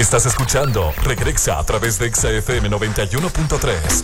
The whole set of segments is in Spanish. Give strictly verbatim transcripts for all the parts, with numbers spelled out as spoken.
Estás escuchando Regresa a través de Exa F M noventa y uno punto tres.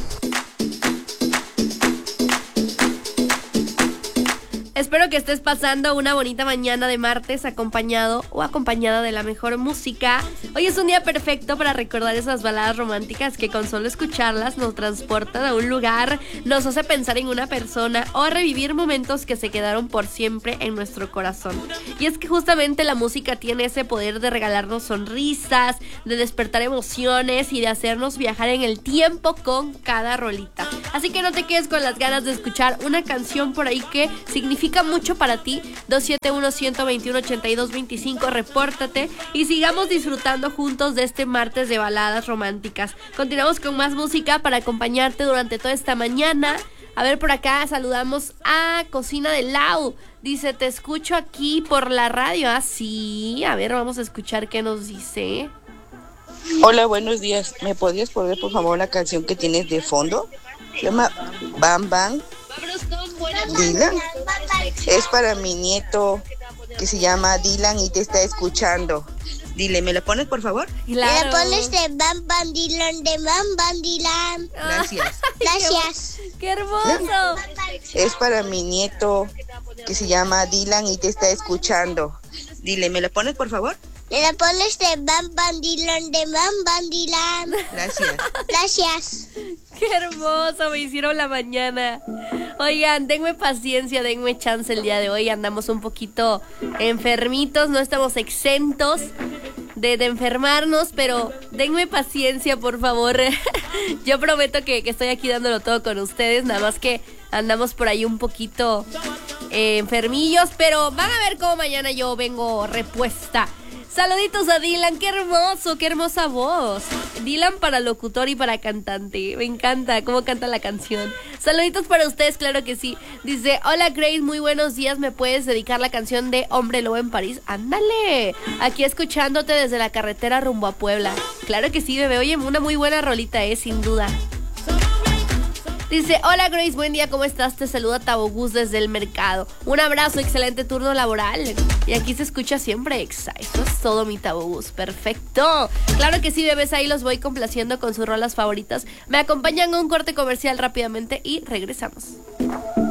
Espero que estés pasando una bonita mañana de martes acompañado o acompañada de la mejor música. Hoy es un día perfecto para recordar esas baladas románticas que con solo escucharlas nos transportan a un lugar, nos hace pensar en una persona o a revivir momentos que se quedaron por siempre en nuestro corazón. Y es que justamente la música tiene ese poder de regalarnos sonrisas, de despertar emociones y de hacernos viajar en el tiempo con cada rolita. Así que no te quedes con las ganas de escuchar una canción por ahí que significa mucho para ti. Dos siete uno, uno dos uno, ocho dos dos cinco, repórtate y sigamos disfrutando juntos de este martes de baladas románticas. Continuamos con más música para acompañarte durante toda esta mañana. A ver, por acá saludamos a Cocina de Lau. Dice, te escucho aquí por la radio. Ah, sí. A ver, vamos a escuchar qué nos dice. Hola, buenos días. ¿Me podrías poner, por favor, la canción que tienes de fondo? Se llama Bam Bam. Dylan. Es para mi nieto que se llama Dylan y te está escuchando. Dile, ¿me la pones, por favor? Claro. Me la pones de Bam Bam Dylan, de Bam Bam Dylan. Gracias. Gracias. ¡Qué hermoso! Es para mi nieto que se llama Dylan y te está escuchando. Dile, ¿me la pones, por favor? Me la pones de Bam Bam Dylan, de Bam Bam Dylan. Gracias. Gracias. ¡Qué hermoso! Me hicieron la mañana. Oigan, denme paciencia, denme chance el día de hoy. Andamos un poquito enfermitos, no estamos exentos de, de enfermarnos, pero denme paciencia, por favor. Yo prometo que, que estoy aquí dándolo todo con ustedes, nada más que andamos por ahí un poquito eh, enfermillos, pero van a ver cómo mañana yo vengo repuesta. Saluditos a Dylan, qué hermoso, qué hermosa voz. Dylan para locutor y para cantante. Me encanta cómo canta la canción. Saluditos para ustedes, claro que sí. Dice, hola Grace, muy buenos días. ¿Me puedes dedicar la canción de Hombre Lobo en París? Ándale, aquí escuchándote desde la carretera rumbo a Puebla. Claro que sí, bebé. Oye, una muy buena rolita, eh, sin duda. Dice, hola Grace, buen día, ¿cómo estás? Te saluda Tabogus desde el mercado. Un abrazo, excelente turno laboral. Y aquí se escucha siempre Exa. Eso es todo, mi Tabogus. Perfecto. Claro que sí, bebés, ahí los voy complaciendo con sus rolas favoritas. Me acompañan a un corte comercial rápidamente y regresamos.